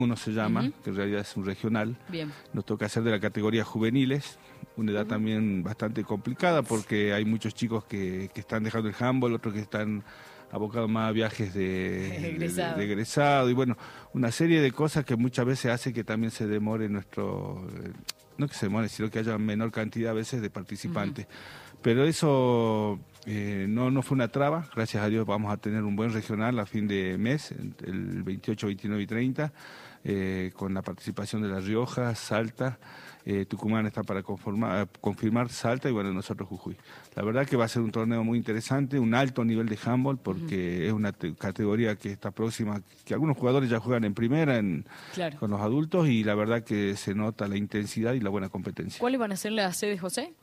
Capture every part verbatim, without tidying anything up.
uno se llama, Uh-huh. que en realidad es un regional. Bien. Nos toca hacer de la categoría juveniles, una edad uh-huh. también bastante complicada porque hay muchos chicos que, que están dejando el handball, otros que están abocados más a viajes de egresado. De, de, de egresado y bueno, una serie de cosas que muchas veces hace que también se demore nuestro, no que se demore, sino que haya menor cantidad a veces de participantes. Uh-huh. Pero eso eh, no, no fue una traba, gracias a Dios vamos a tener un buen regional a fin de mes, el veintiocho, veintinueve y treinta. Eh, con la participación de La Rioja, Salta, eh, Tucumán está para conformar, confirmar Salta y bueno, nosotros Jujuy. La verdad que va a ser un torneo muy interesante, un alto nivel de handball porque uh-huh. es una te- categoría que está próxima, que algunos jugadores ya juegan en primera en, claro. con los adultos y la verdad que se nota la intensidad y la buena competencia. ¿Cuáles van a ser las sedes, José?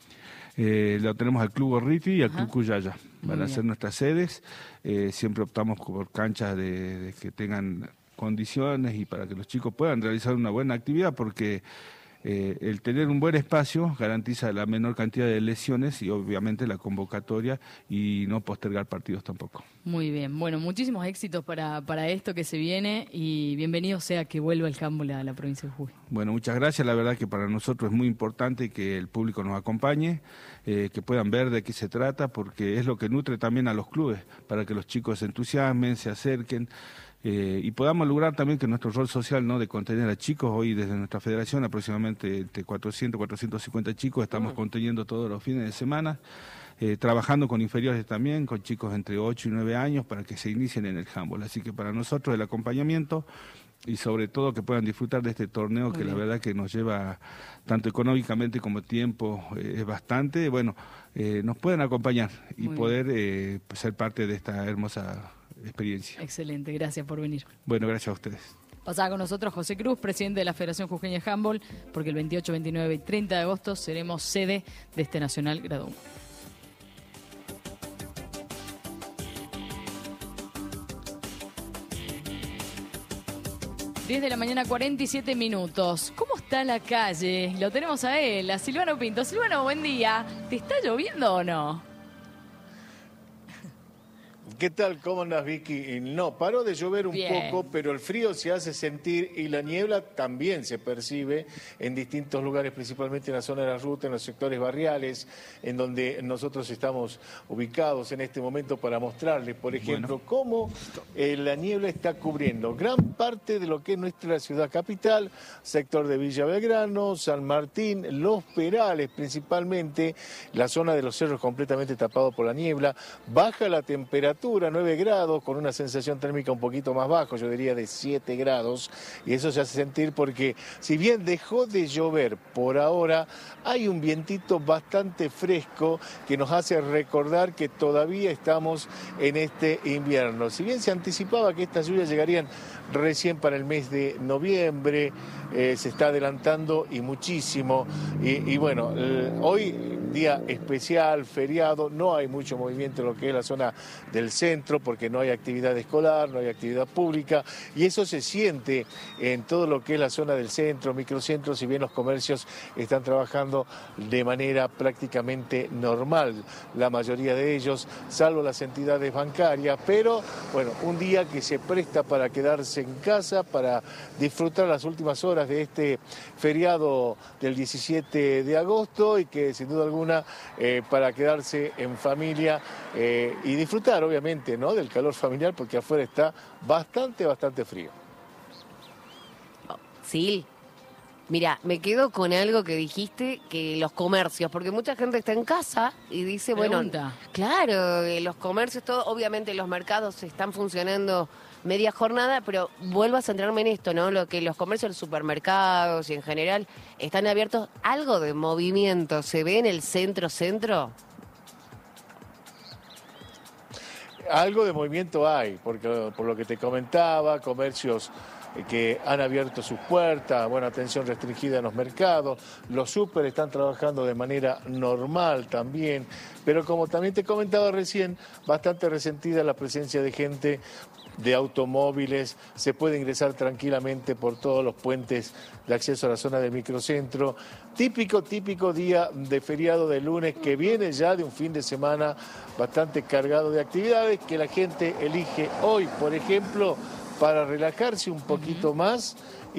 Eh, lo tenemos al Club Gorriti y al Ajá. Club Cuyaya. Van muy a ser bien. Nuestras sedes. Eh, siempre optamos por canchas de, de que tengan condiciones y para que los chicos puedan realizar una buena actividad porque eh, el tener un buen espacio garantiza la menor cantidad de lesiones y obviamente la convocatoria y no postergar partidos tampoco. Muy bien, bueno, muchísimos éxitos para, para esto que se viene y bienvenido sea que vuelva el handball a la provincia de Jujuy. Bueno, muchas gracias, la verdad que para nosotros es muy importante que el público nos acompañe, eh, que puedan ver de qué se trata porque es lo que nutre también a los clubes, para que los chicos se entusiasmen, se acerquen. Eh, y podamos lograr también que nuestro rol social, ¿no?, de contener a chicos, hoy desde nuestra federación aproximadamente entre cuatrocientos, cuatrocientos cincuenta chicos, estamos uh-huh. conteniendo todos los fines de semana, eh, trabajando con inferiores también, con chicos entre ocho y nueve años para que se inicien en el handball, así que para nosotros el acompañamiento y sobre todo que puedan disfrutar de este torneo. Muy que bien. La verdad que nos lleva tanto económicamente como tiempo, eh, es bastante, bueno, eh, nos pueden acompañar y Muy poder eh, ser parte de esta hermosa experiencia. Excelente, gracias por venir. Bueno, gracias a ustedes. Pasaba con nosotros José Cruz, presidente de la Federación Jujeña de Handball, porque el veintiocho, veintinueve y treinta de agosto seremos sede de este Nacional Grado uno. diez de la mañana, cuarenta y siete minutos. ¿Cómo está la calle? Lo tenemos a él, a Silvano Pinto. Silvano, buen día. ¿Te está lloviendo o no? ¿Qué tal? ¿Cómo andas, Vicky? No, paró de llover un Bien. poco, pero el frío se hace sentir y la niebla también se percibe en distintos lugares, principalmente en la zona de la ruta, en los sectores barriales, en donde nosotros estamos ubicados en este momento para mostrarles, por ejemplo, bueno. cómo eh, la niebla está cubriendo gran parte de lo que es nuestra ciudad capital, sector de Villa Belgrano, San Martín, Los Perales principalmente, la zona de los cerros completamente tapado por la niebla, baja la temperatura, nueve grados, con una sensación térmica un poquito más bajo, yo diría de siete grados, y eso se hace sentir porque si bien dejó de llover por ahora, hay un vientito bastante fresco que nos hace recordar que todavía estamos en este invierno. Si bien se anticipaba que estas lluvias llegarían recién para el mes de noviembre, eh, se está adelantando y muchísimo, y, y bueno, eh, hoy día especial, feriado, no hay mucho movimiento en lo que es la zona del centro porque no hay actividad escolar, no hay actividad pública y eso se siente en todo lo que es la zona del centro, microcentro, si bien los comercios están trabajando de manera prácticamente normal, la mayoría de ellos, salvo las entidades bancarias, pero bueno, un día que se presta para quedarse en casa, para disfrutar las últimas horas de este feriado del diecisiete de agosto y que sin duda alguna Una, eh, para quedarse en familia eh, y disfrutar obviamente, ¿no?, del calor familiar porque afuera está bastante, bastante frío. Sí, mira, me quedo con algo que dijiste, que los comercios, porque mucha gente está en casa y dice, Pregunta. bueno, claro, eh, los comercios, todo, obviamente los mercados están funcionando media jornada, pero vuelvo a centrarme en esto, ¿no? Lo que los comercios, los supermercados y en general están abiertos. ¿Algo de movimiento se ve en el centro-centro? Algo de movimiento hay, porque por lo que te comentaba, comercios que han abierto sus puertas, bueno, atención restringida en los mercados, los súper están trabajando de manera normal también, pero como también te comentaba recién, bastante resentida la presencia de gente, de automóviles, se puede ingresar tranquilamente por todos los puentes de acceso a la zona del microcentro. Típico, típico día de feriado de lunes que viene ya de un fin de semana bastante cargado de actividades que la gente elige hoy, por ejemplo, para relajarse un poquito más,